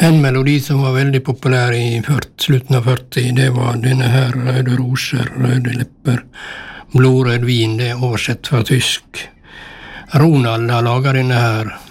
En melodi som var veldig populær i slutten av 40, det var denne her Røde roser, røde lepper, blodrød vin, det er oversett fra tysk. Ronald har laget denne her.